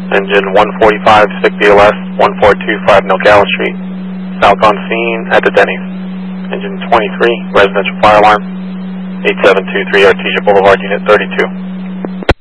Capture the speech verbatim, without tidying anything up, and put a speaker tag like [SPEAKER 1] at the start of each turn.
[SPEAKER 1] Engine one forty-five, stick B L S, one four two five Nogales Street. South on scene at the Denny's. Engine twenty-three, residential fire alarm. eight seven two three Artesia Boulevard, Unit thirty-two.